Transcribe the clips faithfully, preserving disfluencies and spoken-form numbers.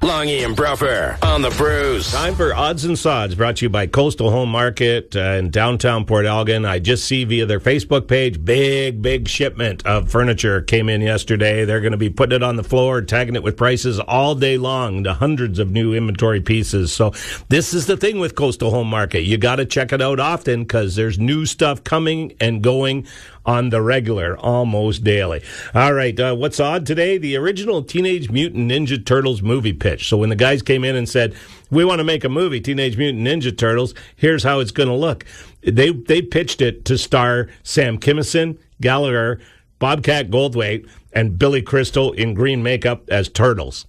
Longy and Bruffer on the Brews. Time for Odds and Sods, brought to you by Coastal Home Market uh, in downtown Port Elgin. I just see via their Facebook page, big, big shipment of furniture came in yesterday. They're going to be putting it on the floor, tagging it with prices all day long, to hundreds of new inventory pieces. So this is the thing with Coastal Home Market. You got to check it out often because there's new stuff coming and going on the regular, almost daily. All right, uh, what's odd today? The original Teenage Mutant Ninja Turtles movie pitch. So when the guys came in and said, we want to make a movie, Teenage Mutant Ninja Turtles, here's how it's going to look. They they pitched it to star Sam Kinison, Gallagher, Bobcat Goldthwait, and Billy Crystal in green makeup as turtles.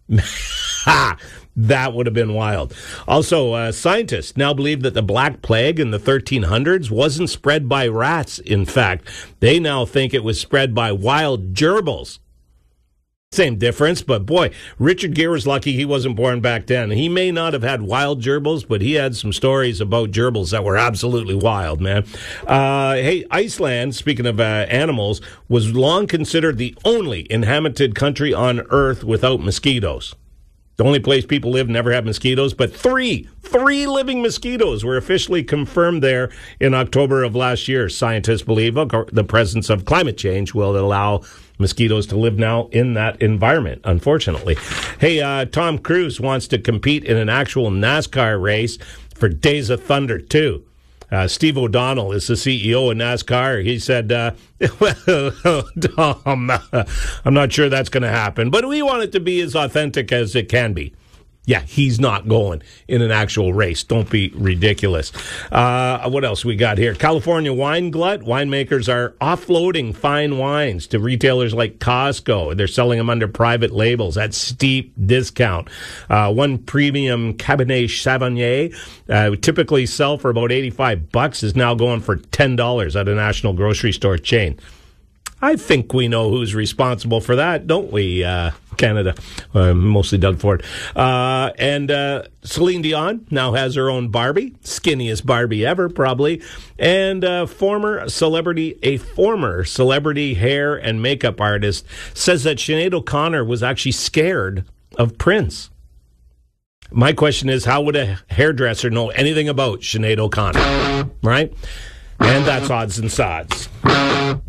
Ha! That would have been wild. Also, uh, scientists now believe that the Black Plague in the thirteen hundreds wasn't spread by rats. In fact, they now think it was spread by wild gerbils. Same difference, but boy, Richard Gere was lucky he wasn't born back then. He may not have had wild gerbils, but he had some stories about gerbils that were absolutely wild, man. Uh, hey, Iceland, speaking of uh, animals, was long considered the only inhabited country on Earth without mosquitoes. The only place people live never have mosquitoes, but three, three living mosquitoes were officially confirmed there in October of last year. Scientists believe the presence of climate change will allow mosquitoes to live now in that environment, unfortunately. Hey, uh, Tom Cruise wants to compete in an actual NASCAR race for Days of Thunder two. Uh, Steve O'Donnell is the C E O of NASCAR. He said, uh, well, Tom, I'm not sure that's going to happen, but we want it to be as authentic as it can be. Yeah, he's not going in an actual race. Don't be ridiculous. Uh, what else we got here? California wine glut. Winemakers are offloading fine wines to retailers like Costco. They're selling them under private labels at steep discount. Uh, one premium Cabernet Sauvignon uh, would typically sell for about eighty-five bucks is now going for ten dollars at a national grocery store chain. I think we know who's responsible for that, don't we, uh, Canada? Uh, mostly Doug Ford. Uh, and uh, Celine Dion now has her own Barbie, skinniest Barbie ever, probably. And uh, former celebrity, a former celebrity hair and makeup artist says that Sinead O'Connor was actually scared of Prince. My question is, how would a hairdresser know anything about Sinead O'Connor, right? And that's Odds and Sods.